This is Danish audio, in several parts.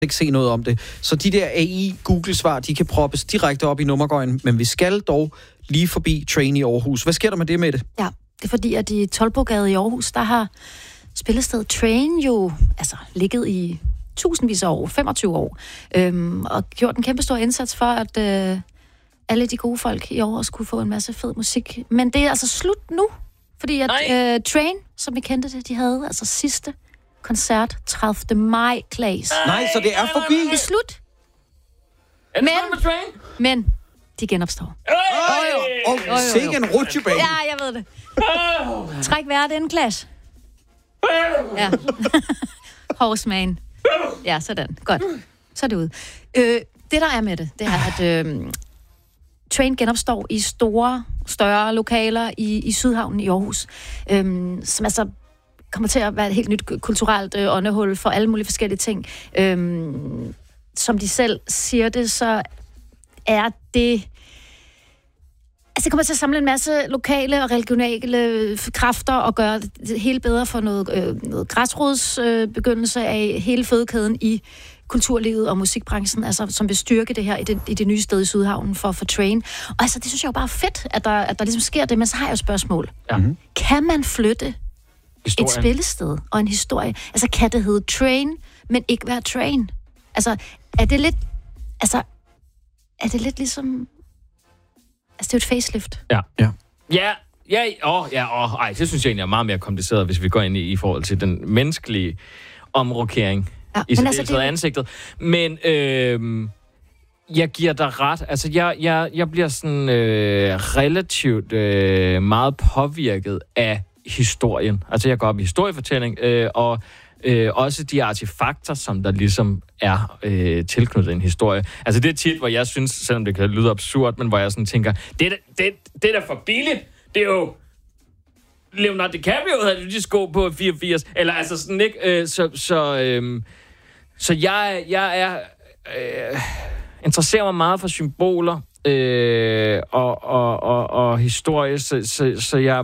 ikke se noget om det. Så de der AI-Google-svar, de kan proppes direkte op i nummergøjen, men vi skal dog lige forbi Train i Aarhus. Hvad sker der med det, Mette? Ja, det er fordi, at i Toldbogade i Aarhus, der har spillestedet Train jo ligget i tusindvis af år, 25 år, og gjort en kæmpe stor indsats for, at alle de gode folk i Aarhus kunne få en masse fed musik. Men det er altså slut nu, fordi at Train, som vi kendte det, de havde altså sidste koncert 30. maj, Klaas. Nej, så det er forbi. Det er slut. Men de genopstår. Sikke en rutsjebane. Ja, jeg ved det. Træk vejret inden, Klaas. Ja. Horseman. Ja, sådan. Godt. Så er det ud. Det, der er med det er, at Train genopstår i større lokaler i Sydhavnen i Aarhus, som altså kommer til at være et helt nyt kulturelt åndehul for alle mulige forskellige ting. Som de selv siger det, så er det... Altså, det kommer til at samle en masse lokale og regionale kræfter og gøre det hele bedre for noget græsrodsbegyndelse af hele fødekæden i kulturlivet og musikbranchen, altså, som vil styrke det her i det nye sted i Sydhavnen for Train. Og altså, det synes jeg jo bare er fedt, at der ligesom sker det, men så har jeg jo et spørgsmål. Ja. Kan man flytte et spillested og en historie? Altså, kan det hedde Train, men ikke være Train? Altså, er det lidt ligesom... Altså, det er jo et facelift. Det synes jeg egentlig er meget mere kompliceret, hvis vi går ind i forhold til den menneskelige omrokering i særdeleshed af ansigtet. Men jeg giver dig ret. Altså, jeg bliver sådan relativt meget påvirket af historien. Altså, jeg går op i historiefortælling, og også de artefakter, som der ligesom er tilknyttet en historie. Altså det er tit, hvor jeg synes, selvom det kan lyde absurd, men hvor jeg sådan tænker, det er da for billigt. Det er jo Leonardo DiCaprio havde de sko på 84, eller altså sådan ikke. Så jeg er interesserer mig meget for symboler og historie, så jeg...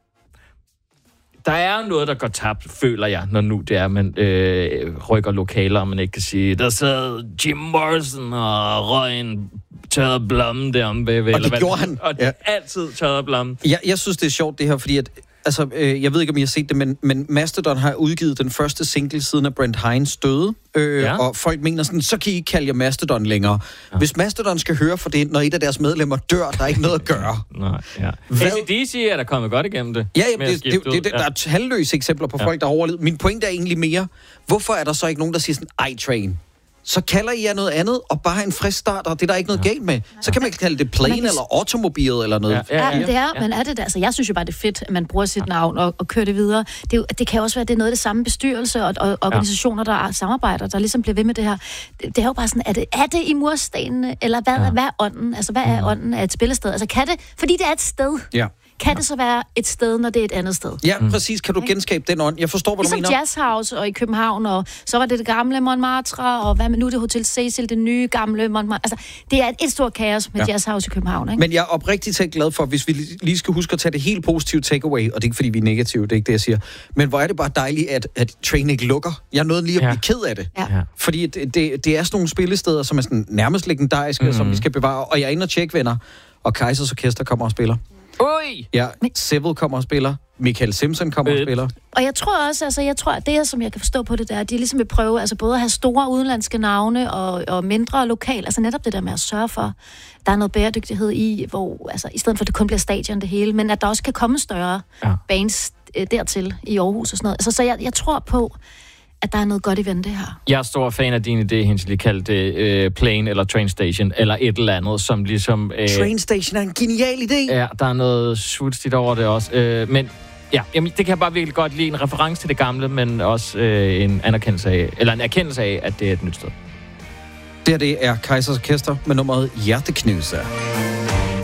Der er noget, der går tabt, føler jeg, når nu det er, man rykker lokaler, og man ikke kan sige, der sad Jim Morrison og røg en tørret blomme deromme bagved. Og det gjorde han. Og altid tørret blomme. Jeg synes, det er sjovt det her, fordi at, altså, jeg ved ikke, om I har set det, men Mastodon har udgivet den første single siden af Brent Hines døde, og folk mener sådan, så kan I ikke kalde jer Mastodon længere. Ja. Hvis Mastodon skal høre for det, når et af deres medlemmer dør, der er ikke noget at gøre. Nej, ja. AC/DC er der kommet godt igennem det. Ja, der er talløse eksempler på folk, der har overlevet. Min pointe er egentlig mere, hvorfor er der så ikke nogen, der siger sådan, Train? Så kalder I jer noget andet, og bare en frisk start, og det er der ikke noget galt med. Så kan man kalde det plane eller automobil eller noget. Men er det der? Altså, jeg synes jo bare, det er fedt, at man bruger sit navn og kører det videre. Det kan også være, det er noget af det samme bestyrelse og organisationer, der samarbejder, der ligesom bliver ved med det her. Det er jo bare sådan, er det i murstenene, eller hvad er ånden? Altså, hvad er ånden af et spillested? Altså, kan det, fordi det er et sted. Ja. Kan det så være et sted, når det er et andet sted? Ja, præcis. Kan du genskabe den ånd? Jeg forstår, hvad du mener. Ligesom Jazz House og i København, og så var det gamle Montmartre, og hvad med nu det Hotel Cecil, det nye gamle Montmartre. Altså, det er et stort kaos med Jazz House i København, ikke? Men jeg er oprigtigt glad for, hvis vi lige skal huske at tage det helt positive takeaway, og det er ikke, fordi vi er negative, det er ikke det, jeg siger. Men hvor er det bare dejligt, at Train ikke lukker. Jeg er nødt lige at blive ked af det. Ja. Fordi det er sådan nogle spillesteder, som er sådan nærmest legendariske, som vi skal bevare. Og jeg er inde og tjekke, venner, og Kaisers Orkester kommer og spiller. Oj! Ja, Seville kommer og spiller. Michael Simpson kommer og spiller. Og jeg tror også, at det, som jeg kan forstå på det der, de ligesom vil prøve, altså både at have store udenlandske navne og mindre lokal, altså netop det der med at sørge for, der er noget bæredygtighed i, hvor, altså i stedet for, at det kun bliver stadion det hele, men at der også kan komme større bands dertil i Aarhus og sådan noget. Altså, så jeg tror på, at der er noget godt i vente her. Jeg er stor fan af din idé, Hensel, kaldt det plane eller train station, eller et eller andet, som ligesom... Train station er en genial idé! Ja, der er noget svulstigt over det også. Men ja, jamen, det kan jeg bare virkelig godt lide. En reference til det gamle, men også en erkendelse af, at det er et nyt sted. Det er Kaisers Orkester med nummeret Hjerteknuser.